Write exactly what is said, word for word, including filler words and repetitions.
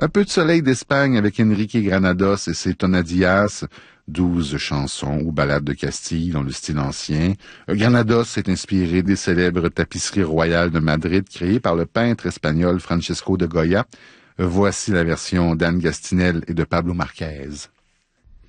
Un peu de soleil d'Espagne avec Enrique Granados et ses tonadillas, douze chansons ou ballades de Castille dans le style ancien. Granados s'est inspiré des célèbres tapisseries royales de Madrid créées par le peintre espagnol Francisco de Goya. Voici la version d'Anne Gastinel et de Pablo Marquez.